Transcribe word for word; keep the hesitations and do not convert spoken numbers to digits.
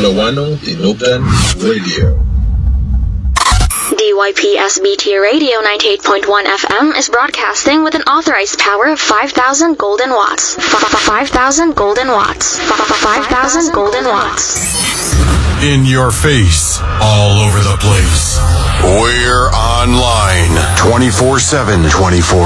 Ilocano Tinubdan Radio. D Y P S B T Radio ninety-eight point one F M is broadcasting with an authorized power of five thousand golden watts. five thousand golden watts. five thousand golden watts. In your face, all over the place. We're online twenty-four seven, twenty-four